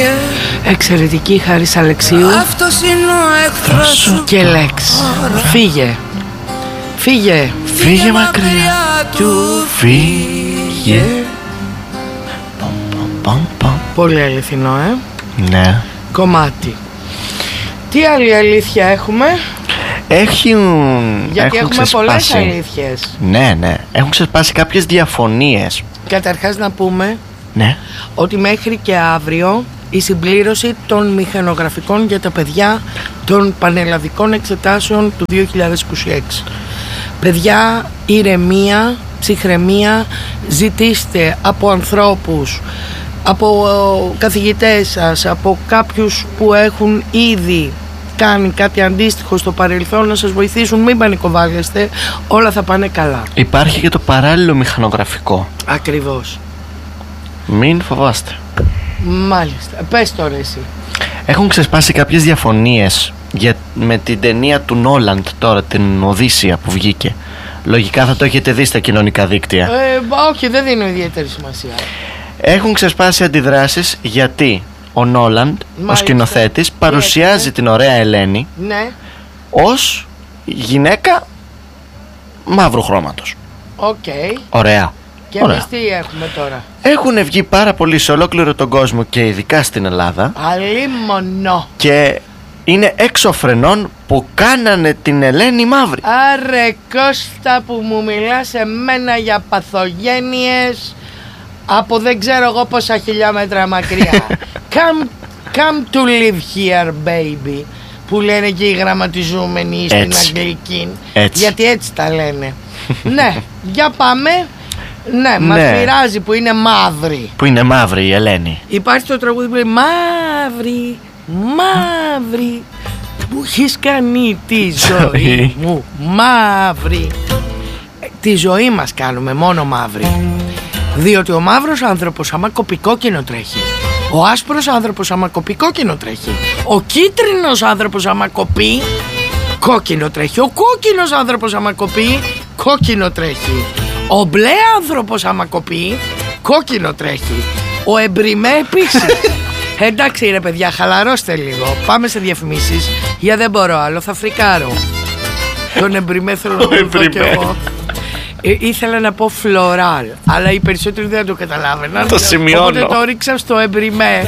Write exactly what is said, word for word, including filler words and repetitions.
Εξαιρετική Χάρης Αλεξίου. Αυτός είναι ο εχθρός σου και Λέξ. Φύγε. Φύγε. Φύγε μακριά του. Φύγε. Πολύ αληθινό, ε. Ναι. Κομμάτι. Τι άλλη αλήθεια έχουμε? Έχουν, Γιατί έχουν έχουμε πολλές ξεσπάσει. αλήθειες. Ναι, ναι. Έχουν ξεσπάσει κάποιες διαφωνίες. Καταρχάς να πούμε Ναι. ότι μέχρι και αύριο η συμπλήρωση των μηχανογραφικών για τα παιδιά των πανελλαδικών εξετάσεων του δύο χιλιάδες είκοσι έξι. Παιδιά, ηρεμία, ψυχραιμία, ζητήστε από ανθρώπους, από ε, καθηγητές σας, από κάποιους που έχουν ήδη κάνει κάτι αντίστοιχο στο παρελθόν να σας βοηθήσουν, μην πανικοβάλλεστε, όλα θα πάνε καλά. Υπάρχει και το παράλληλο μηχανογραφικό. Ακριβώς. Μην φοβάστε. Μάλιστα. Πες τώρα εσύ. Έχουν ξεσπάσει κάποιες διαφωνίες για, με την ταινία του Νόλαντ τώρα, την Οδύσσεια που βγήκε. Λογικά θα το έχετε δει στα κοινωνικά δίκτυα. Ε, όχι, δεν δίνω ιδιαίτερη σημασία. Έχουν ξεσπάσει αντιδράσεις γιατί ο Νόλαντ, ο Μάλιστα. σκηνοθέτης, παρουσιάζει Ναι. την ωραία Ελένη Ναι, ως γυναίκα μαύρου χρώματος. οκ. Ωραία. Και Ωραία. εμείς τι έχουμε τώρα? Έχουν βγει πάρα πολλοί σε ολόκληρο τον κόσμο και ειδικά στην Ελλάδα Αλίμονο. και είναι έξω φρενών που κάνανε την Ελένη μαύρη. Άρε Κώστα που μου μιλάς εμένα για παθογένειες από δεν ξέρω εγώ πόσα χιλιόμετρα μακριά. come, come to live here baby, που λένε και οι γραμματιζούμενοι στην Έτσι. αγγλική. Έτσι. Γιατί έτσι τα λένε. Ναι, για πάμε. Ναι, μας Ναι. πειράζει που είναι μαύρη. Που είναι μαύρη η Ελένη. Υπάρχει το τραγούδι που λέει μαύρη, μαύρη, μου έχεις κάνει τη ζωή μου μαύρη. Ε, Τη ζωή μας κάνουμε μόνο μαύρη. Διότι ο μαύρος άνθρωπος άμα κοπεί κόκκινο τρέχει. Ο άσπρος άνθρωπος άμα κοπεί κόκκινο τρέχει. Ο κίτρινος άνθρωπος άμα κοπεί κόκκινο τρέχει. Ο κόκκινος άνθρωπος άμα κοπεί κόκκινο τρέχει. Ο μπλε άνθρωπος άμα κοπεί κόκκινο τρέχει. Ο εμπριμέ επίσης. Εντάξει ρε παιδιά, χαλαρώστε λίγο. Πάμε σε διαφημίσεις. Για δεν μπορώ άλλο, θα φρικάρω. Τον εμπριμέ θέλω να το δω κι εγώ. Ε, ήθελα να πω φλωράλ, αλλά οι περισσότεροι δεν το καταλάβαιναν. Το σημειώνω. Οπότε το ρίξα στο εμπριμέ.